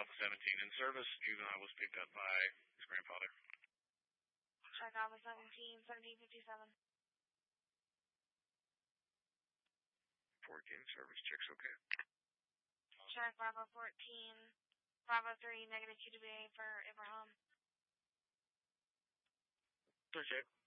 Alpha 17 in service. Juvenile was picked up by his grandfather. Check Alpha 17, 1757. 14 service checks okay. Check Bravo 14, Bravo 3, negative QWA for Abraham. Check.